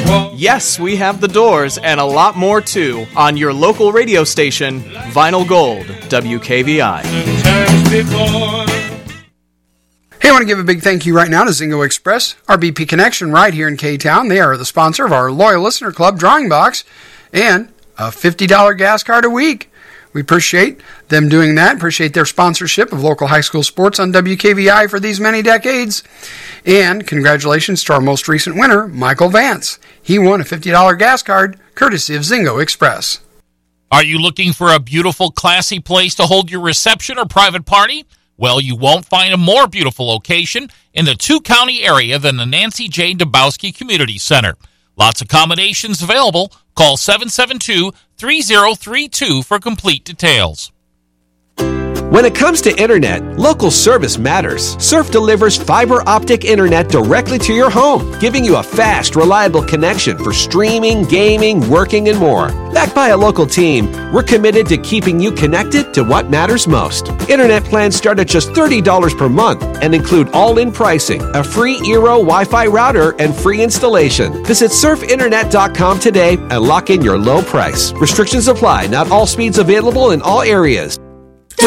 Yes, we have the doors and a lot more too on your local radio station, Vinyl Gold, WKVI. Hey, I want to give a big thank you right now to Zingo Express, our BP connection right here in K-Town. They are the sponsor of our Loyal Listener Club drawing box and a $50 gas card a week. We appreciate them doing that, appreciate their sponsorship of local high school sports on WKVI for these many decades. And congratulations to our most recent winner, Michael Vance. He won a $50 gas card courtesy of Zingo Express. Are you looking for a beautiful, classy place to hold your reception or private party? Well, you won't find a more beautiful location in the two-county area than the Nancy J. Dabowski Community Center. Lots of accommodations available. Call 772-3032 for complete details. When it comes to internet, local service matters. Surf delivers fiber optic internet directly to your home, giving you a fast, reliable connection for streaming, gaming, working, and more. Backed by a local team, we're committed to keeping you connected to what matters most. Internet plans start at just $30 per month and include all-in pricing, a free Eero Wi-Fi router, and free installation. Visit surfinternet.com today and lock in your low price. Restrictions apply. Not all speeds available in all areas.